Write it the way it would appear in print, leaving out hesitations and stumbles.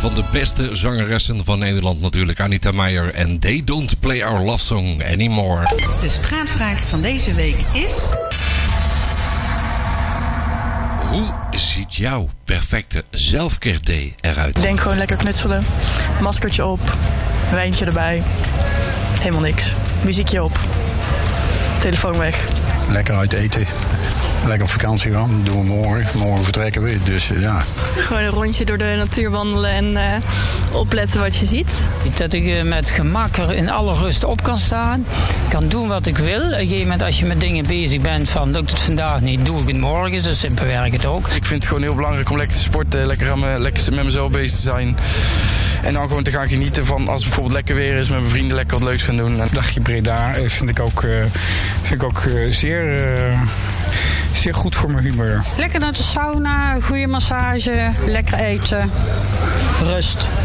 van de beste zangeressen van Nederland natuurlijk, Anita Meijer. En They Don't Play Our Love Song Anymore. De straatvraag van deze week is... Hoe ziet jouw perfecte zelfcare-day eruit? Ik denk gewoon lekker knutselen. Maskertje op. Wijntje erbij. Helemaal niks. Muziekje op. Telefoon weg. Lekker uit eten. Lekker op vakantie gaan. Dat doen we morgen. Morgen vertrekken we. Dus ja. Gewoon een rondje door de natuur wandelen en opletten wat je ziet. Dat ik met gemak er in alle rust op kan staan. Kan doen wat ik wil. Op een gegeven moment als je met dingen bezig bent van lukt het vandaag niet, doe ik het morgen. Zo simpel werkt het ook. Ik vind het gewoon heel belangrijk om lekker te sporten. Lekker met mezelf bezig te zijn. En dan gewoon te gaan genieten van als het bijvoorbeeld lekker weer is. Met mijn vrienden lekker wat leuks gaan doen. Een dagje Breda vind ik ook zeer goed voor mijn humeur. Lekker naar de sauna, goede massage, lekker eten, rust.